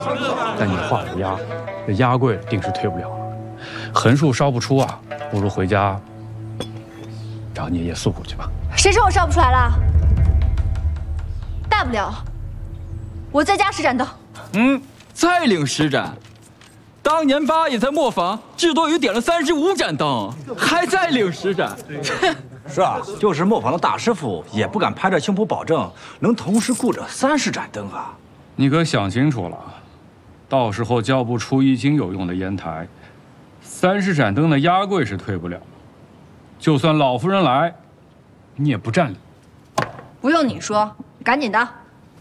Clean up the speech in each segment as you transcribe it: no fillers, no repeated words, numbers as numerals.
但你画的押，这押柜定是退不了了。横竖烧不出啊，不如回家找你爷爷诉苦去吧。 谁说我烧不出来了？大不了我再加10盏灯。 再领10盏。当年八爷在磨坊，至多也点了35盏灯，还再领10盏。 是啊，就是磨坊的大师傅也不敢拍着胸脯保证能同时顾着30盏灯啊。 你可想清楚了，到时候交不出1斤有用的烟台，30盏灯的押柜是退不了了。就算老夫人来，你也不占理。 不用你说，赶紧的。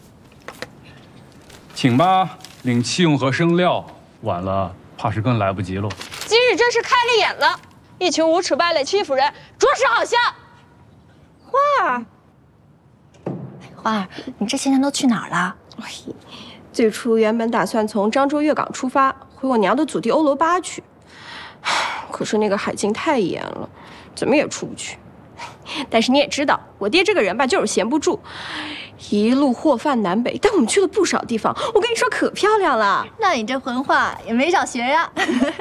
请吧，领器用和生料，晚了怕是更来不及喽。 今日真是开了眼了，一群无耻败类欺负人，着实好笑。花儿， 花儿，你这些年都去哪儿了？ 最初原本打算从漳州粤港出发，回我娘的祖地欧罗巴去，可是那个海禁太严了，怎么也出不去。但是你也知道，我爹这个人吧，就是闲不住，一路货贩南北，带我们去了不少地方。我跟你说，可漂亮了。 那你这混话也没少学呀。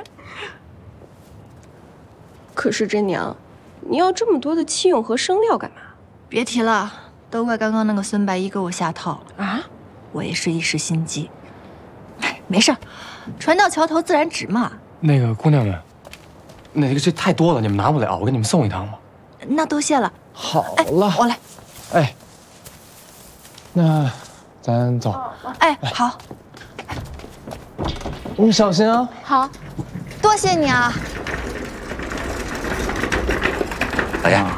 可是真娘，你要这么多的器用和生料干嘛？ 别提了，都怪刚刚那个孙白衣给我下套了啊！ 我也是一时心急。没事，船到桥头自然直嘛。 那个姑娘们，这太多了，你们拿不了，我给你们送一趟吧。 那多谢了。 好了， 我来。 哎，那咱走。 哎，好。 你小心啊。 好，多谢你啊。 老爷，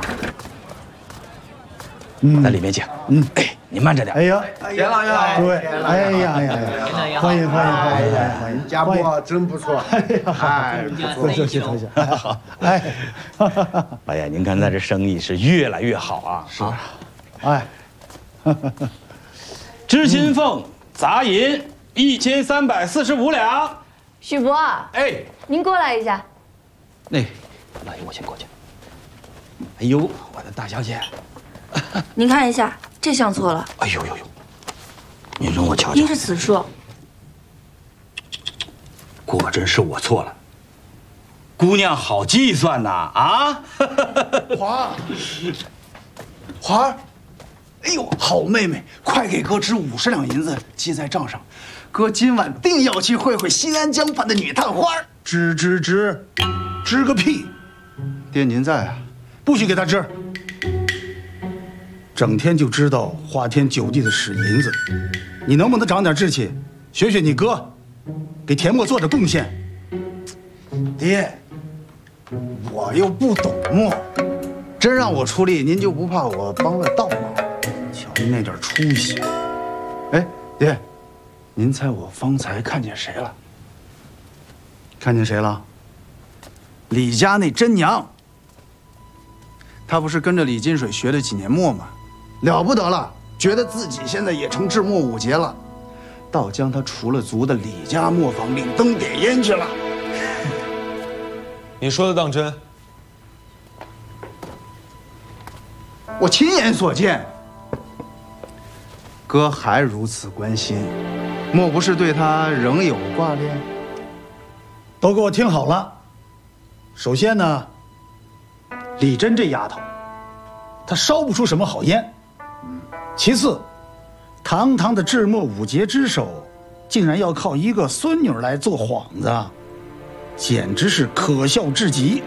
咱里面请。哎，你慢着点。 哎呀， 田老爷， 对，哎呀，欢迎， 家婆真不错。哎， 坐下。好，哎， 老爷，您看咱这生意是越来越好啊。 是，哎， 知心凤杂银1345两。 许伯， 哎， 您过来一下。 那老爷，我先过去。哎呦，我的大小姐， 您看一下，这项错了。 哎呦，您容我瞧瞧。 应是此数。 果真是我错了。姑娘好计算呐啊！ 华儿，哎呦，好妹妹，快给哥支50两银子，记在账上。哥今晚定要去会会新安江畔的女探花。支个屁！爹您在啊，不许给他支。整天就知道花天酒地的使银子，你能不能长点志气，学学你哥，给田墨做点贡献？爹，我又不懂墨，真让我出力，您就不怕我帮了倒忙？瞧您那点出息！哎，爹，您猜我方才看见谁了？看见谁了？李家那真娘。她不是跟着李金水学了几年墨吗？了不得了，觉得自己现在也成制墨五杰了，倒将他除了族的李家磨坊领灯点烟去了。 你说的当真？ 我亲眼所见。哥还如此关心，莫不是对他仍有挂恋？都给我听好了。首先呢，李珍这丫头，她烧不出什么好烟。其次，堂堂的制墨五杰之首，竟然要靠一个孙女来做幌子，简直是可笑至极。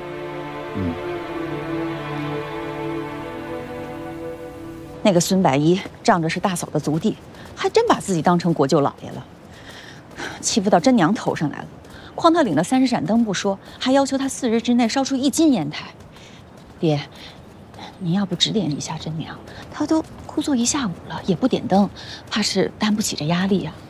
那个孙百一仗着是大嫂的族弟，还真把自己当成国舅老爷了，欺负到真娘头上来了。况他领了30盏灯不说，还要求他4日之内烧出1斤烟台。爹，您要不指点一下真娘，她都枯坐1下午了，也不点灯，怕是担不起这压力呀。